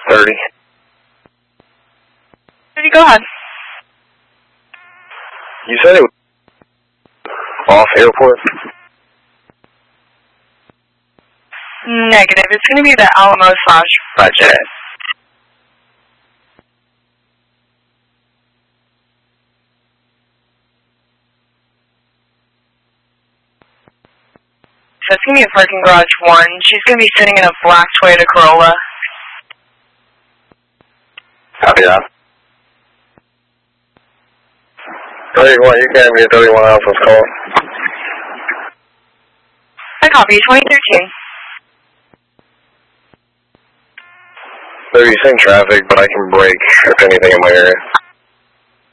30. 30, go ahead. You said it was off airport? Negative. It's going to be the Alamo/Budget. So it's going to be a parking garage 1. She's going to be sitting in a black Toyota Corolla. Copy that. 31, you can be 31 Alpha's call. I copy, 2013. 30's in traffic, but I can brake if anything in my area.